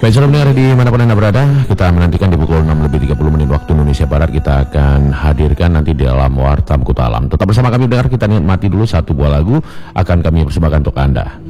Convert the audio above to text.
Baik, saudara pendengar di manapun Anda berada, kita menantikan di pukul 6:30 waktu Indonesia Barat. Kita akan hadirkan nanti di dalam Warta Kuta Alam. Tetap bersama kami, dengar, kita nikmati dulu satu buah lagu akan kami persembahkan untuk Anda.